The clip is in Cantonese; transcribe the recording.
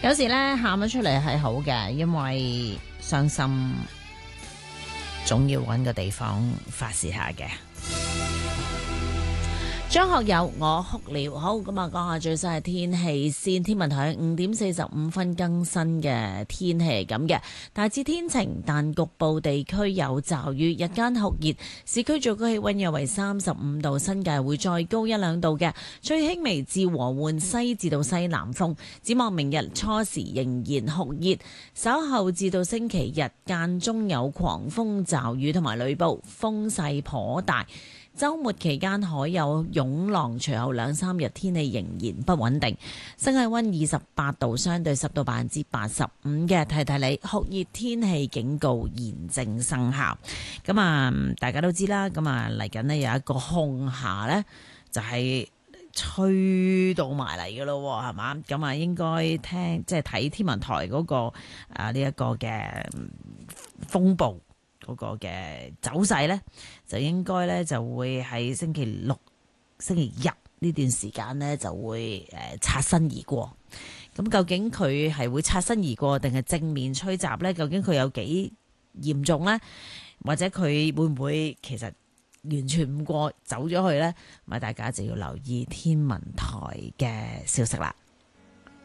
有時咧喊咗出嚟係好嘅，因為傷心總要揾個地方發泄下嘅。張學友我哭了，好咁啊！講下最新嘅天氣先。天文台5:45更新嘅天氣係咁嘅，大致天晴，但局部地區有驟雨，日間酷熱，市區最高氣溫約為35度，新界會再高1-2度嘅，吹輕微至和緩西至到西南風。展望明日初時仍然酷熱，稍後至到星期日間中有狂風驟雨同埋雷暴，風勢頗大。週末期間海有湧浪，隨後2-3日天氣仍然不穩定。室外溫28度，相對濕度85%嘅。提提你，酷熱天氣警告現正生效。咁啊，大家都知啦。咁啊，嚟緊呢有一個紅霞呢，就係吹到埋嚟嘅咯，係嘛？咁啊，應該即係睇天文台嗰個呢一個嘅風暴嗰個嘅走勢呢，就應該呢就會喺星期六、星期日呢段時間呢就會擦身而過。咁究竟佢係會擦身而過定係正面吹襲呢？究竟佢有幾嚴重呢？或者佢會唔會其實完全唔過走咗去呢？咁啊，大家就要留意天文台嘅消息啦。